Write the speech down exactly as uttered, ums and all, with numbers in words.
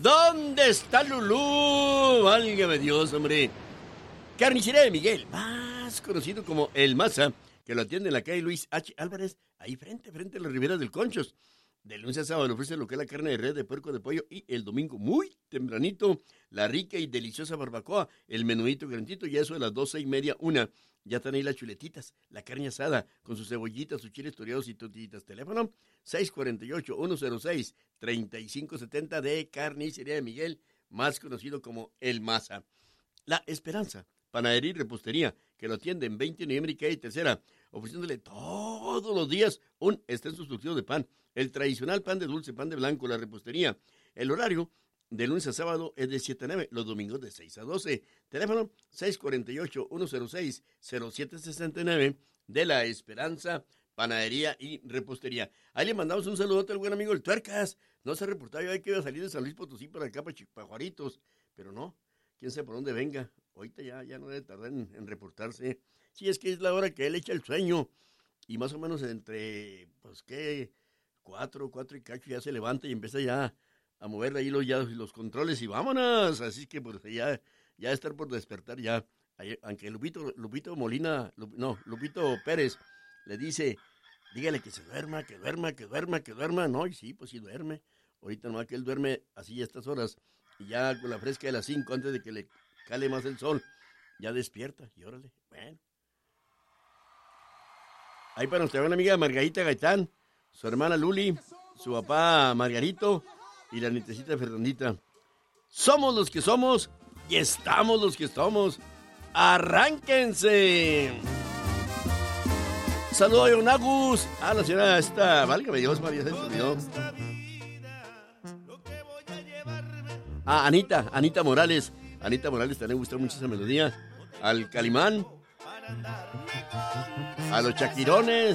¿Dónde está Lulú? Válgame Dios, hombre. Carnicería de Miguel, más conocido como El Maza, que lo atiende en la calle Luis H. Álvarez, ahí frente, frente a las riberas del Conchos. De lunes a sábado ofrece lo que es la carne de res, de puerco, de pollo, y el domingo, muy tempranito, la rica y deliciosa barbacoa, el menudito grandito, y eso de las doce y media, una. Ya están ahí las chuletitas, la carne asada, con sus cebollitas, sus chiles toreados y tortillitas. Teléfono seis cuatro ocho, uno cero seis, tres cinco siete cero de Carnicería de Miguel, más conocido como El Maza. La Esperanza, panadería y repostería, que lo atiende en veinte de noviembre y calle Tercera, ofreciéndole todos los días un extenso surtido de pan, el tradicional pan de dulce, pan de blanco, la repostería. El horario de lunes a sábado es de siete a nueve, los domingos de seis a doce. Teléfono seis cuatro ocho, uno cero seis, cero siete seis nueve de La Esperanza, panadería y repostería. Ahí le mandamos un saludote al buen amigo el Tuercas. No se ha reportado yo ahí que iba a salir de San Luis Potosí para acá, para Juaritos, pero no, quién sabe por dónde venga. Ahorita ya, ya no debe tardar en, en reportarse. Sí, es que es la hora que él echa el sueño. Y más o menos entre, pues, ¿qué? Cuatro, cuatro y cacho ya se levanta y empieza ya a mover ahí los, ya, los controles y vámonos. Así que, pues, ya, ya estar por despertar ya. Aunque Lupito, Lupito Molina, Lup, no, Lupito Pérez le dice, dígale que se duerma, que duerma, que duerma, que duerma. No, y sí, pues sí duerme. Ahorita nomás que él duerme así a estas horas y ya con la fresca de las cinco antes de que le cale más el sol, ya despierta y órale, bueno. Ahí para nuestra buena amiga Margarita Gaitán, su hermana Luli, su papá Margarito y la nietecita Fernandita. Somos los que somos y estamos los que somos. ¡Arránquense! Saludo a Don Agus, a la señora esta, válgame Dios, María se olvidó. A Anita, Anita Morales. Anita Morales también le gustó mucho esa melodía. Al Calimán. A los Chaquirones.